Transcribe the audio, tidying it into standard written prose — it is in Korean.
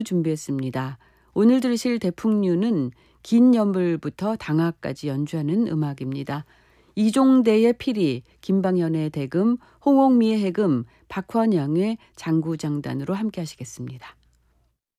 준비했습니다. 오늘 들으실 대풍류는 긴 연불부터 당화까지 연주하는 음악입니다. 이종대의 피리, 김방현의 대금, 홍옥미의 해금, 박헌영의 장구장단으로 함께 하시겠습니다.